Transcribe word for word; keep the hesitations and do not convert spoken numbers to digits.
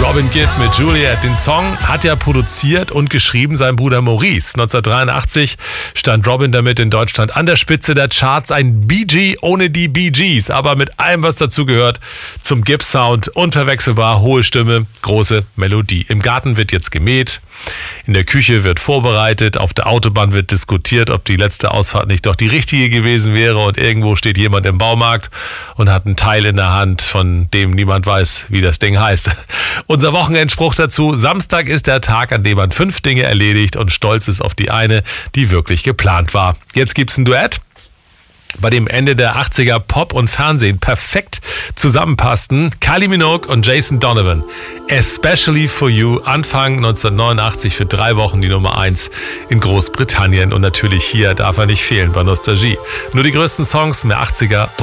Robin Gibb mit Juliet. Den Song hat ja produziert und geschrieben sein Bruder Maurice. neunzehnhundertdreiundachtzig stand Robin damit in Deutschland an der Spitze der Charts. Ein Bee Gee ohne die Bee Gees, aber mit allem, was dazu gehört. Zum Gibb-Sound, unverwechselbar, hohe Stimme, große Melodie. Im Garten wird jetzt gemäht, in der Küche wird vorbereitet, auf der Autobahn wird diskutiert, ob die letzte Ausfahrt nicht doch die richtige gewesen wäre, und irgendwo steht jemand im Baumarkt und hat ein Teil in der Hand, von dem niemand weiß, wie das Ding heißt. Unser Wochenendspruch dazu: Samstag ist der Tag, an dem man fünf Dinge erledigt und stolz ist auf die eine, die wirklich geplant war. Jetzt gibt's ein Duett, bei dem Ende der achtziger Pop und Fernsehen perfekt zusammenpassten. Kylie Minogue und Jason Donovan. Especially for You, Anfang neunzehnhundertneunundachtzig für drei Wochen die Nummer eins in Großbritannien. Und natürlich hier darf er nicht fehlen bei Nostalgie. Nur die größten Songs, mehr achtziger und